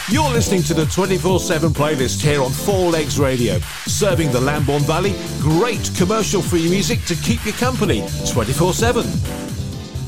You're listening to the 24/7 playlist here on Four Legs Radio, serving the Lambourne Valley great commercial-free music to keep you company 24/7.